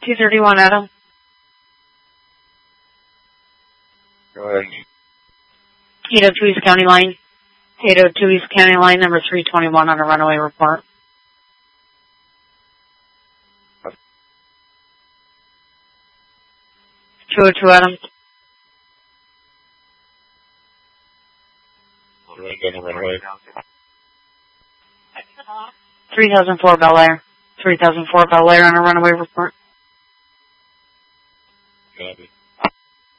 231 Adam. Go ahead. 802 East County Line. 802 East County Line, number 321 on a runaway report. What? 202 Adam. Right down the runway. 3004 Bel Air. 3004 Bel Air on a runaway report.